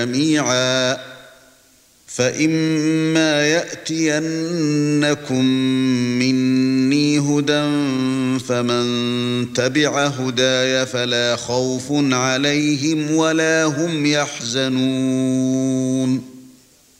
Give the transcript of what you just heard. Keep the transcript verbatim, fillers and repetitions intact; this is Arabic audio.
جميعا فإما يأتينكم مني هدى فمن تبع هداي فلا خوف عليهم ولا هم يحزنون